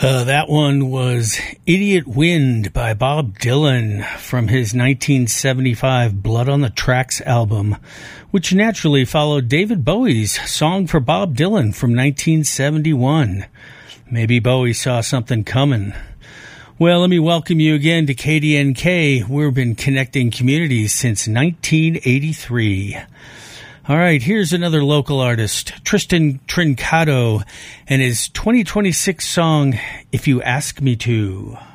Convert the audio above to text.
That one was Idiot Wind by Bob Dylan from his 1975 Blood on the Tracks album, which naturally followed David Bowie's Song for Bob Dylan from 1971. Maybe Bowie saw something coming. Well, let me welcome you again to KDNK. We've been connecting communities since 1983. All right, here's another local artist, Tristan Trincato, and his 2026 song, If You Ask Me To.